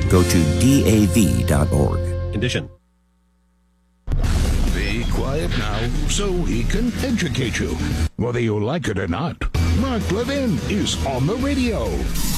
go to DAV.org. Condition. Be quiet now so he can educate you. Whether you like it or not, Mark Levin is on the radio.